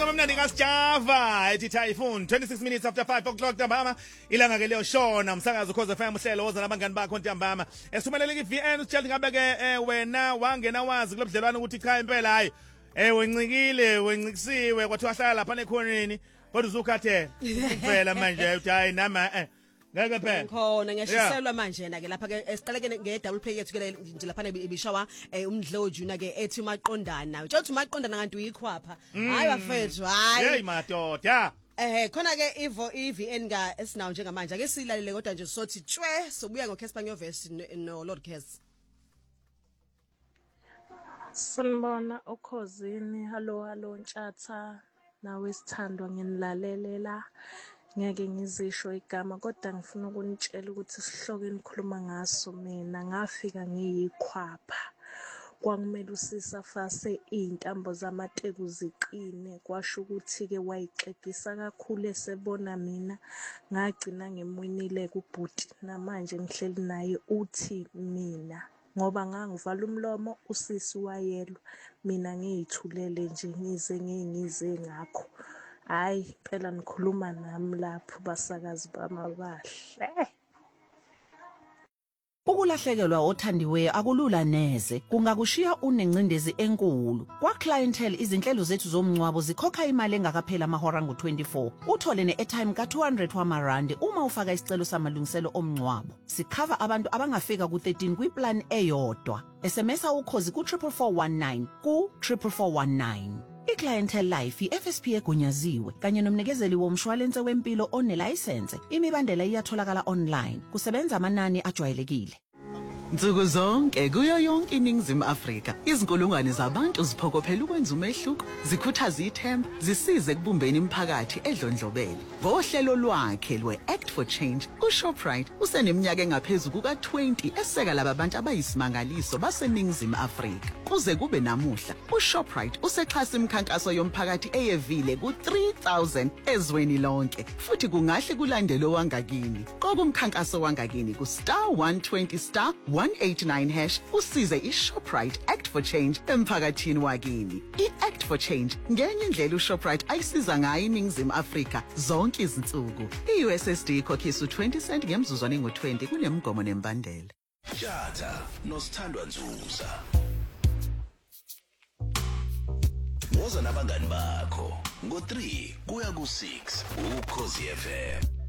ingoma mnandi kaSjava ethi Typhoon 26 minutes after 5 o'clock ntambama ilanga ke leyo shona umsakazo Khoza FM uhlelo woza nabangani bakho ntambama esithumelele iVN usitshela ngabe ke wena wangena wazi kulobudlelwane ukuthi cha impela hayi wencikile wencikisiwe kwathi wahlala lapha nekhoneni kodwa uzukhathela kuphela manje uthi hayi nama ngeke phela khona ngiyashiselwa manje na ke lapha ke esiqaleke nge double play yethu ke nje lapha ebishawa umdlo juna ke ethi maqondana uthi maqondana kanti uyikhwapha hayi bafethu hayi hey madoda khona ke EVN ga esinawo njengamanje ake silalele kodwa nje sothi tshwe sobuya ngoCasper Nyovesi no Lord Kes Sanibona okhozini hallo Ntshata nawe sithandwa nginilalelela ngeke ngizisho igama kodwa ngifuna ukunitshela ukuthi sihloko enikhuluma ngaso mina ngafika ngiyikhwapha kwangumele usisa fase izintambo zamateko ziqine kwasho ukuthi ke wayixegisa kakhulu esebona mina ngagcina ngemwinile kubhuti namanje ngihleli naye uthi mina ngoba ngangivala umlomo usisi wayelwa mina ngiyithulele nje ngize ngakho hayi phela nikhuluma nami lapho basakazi bamabahle Ukulahlekelwa othandiweyo akulula neze kungakushiya unencindezi enkulu kwa clientele izinhlelo zethu zomncwabo zikhokha imali engakaphela amahora ngo24 uthole neairtime ka200 wamarandi uma ufaka isicelo samalungiselo omncwabo sikhava abantu abangafika ku13 kwiplan eyodwa SMS ukhozi ku44419 ku44419 iClientele Life iFSP egunyaziwe kanye nomnikezeli womshwalense wempilo onelicense imibandela iyatholakala online kusebenza amanani ajwayelekile Nsuku zonke kuyo yonke iningizimu Afrika izinkulungwane zabantu ziphokophela ukwenza umehluko zikhuthaza ithemba zisize kubumbeni imiphakathi edlondlobele ngohlelo lwakhe lweAct for Change uShoprite useneminyaka engaphezulu kuka20 eseka laba bantu abayisimangaliso baseningizimu Afrika kuze kube namuhla uShoprite usexhasa imikhankaso yomphakathi eyevile ku3000 ezweni lonke futhi kungahle kulandele wangakini kokumkhankaso wangakini ku *120*189# usize iShoprite Act for Change emphakathini wakini iAct for Change ngenye indlela uShoprite ayisiza ngayo iningizimu Afrika zonke izinsuku iUSSD ikhokhisa u20 cent ngemzuzwana engu20 kunemgomo nembandela Tjata nosithandwa Nzuza woza nabangani bakho ngo3 kuya ku6 uKhozi FM